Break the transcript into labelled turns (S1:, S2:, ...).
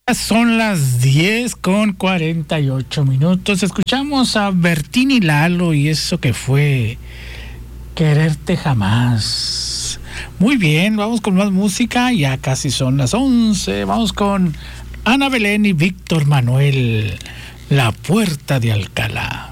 S1: Son las 10:48. Escuchamos a Bertín Lalo y eso que fue Quererte Jamás. Muy bien, vamos con más música. Ya casi son las 11. Vamos con Ana Belén y Víctor Manuel, La Puerta de Alcalá.